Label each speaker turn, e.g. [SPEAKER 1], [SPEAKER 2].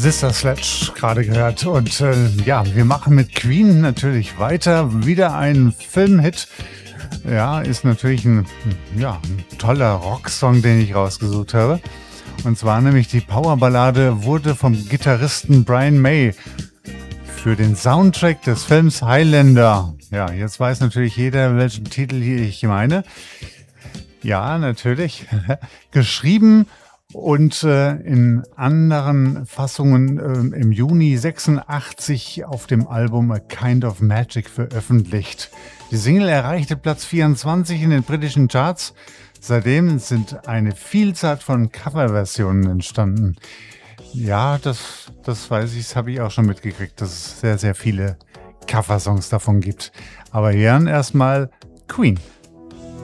[SPEAKER 1] Sister Sledge gerade gehört. Und ja, wir machen mit Queen natürlich weiter. Wieder ein Filmhit. Ja, ist natürlich ein toller Rocksong, den ich rausgesucht habe. Und zwar nämlich die Powerballade wurde vom Gitarristen Brian May für den Soundtrack des Films Highlander. Ja, jetzt weiß natürlich jeder, welchen Titel hier ich meine. Ja, natürlich. Geschrieben und in anderen Fassungen im Juni 86 auf dem Album A Kind of Magic veröffentlicht. Die Single erreichte Platz 24 in den britischen Charts. Seitdem sind eine Vielzahl von Coverversionen entstanden. Ja, das weiß ich, das habe ich auch schon mitgekriegt, dass es sehr, sehr viele Coversongs davon gibt. Aber hier erstmal Queen.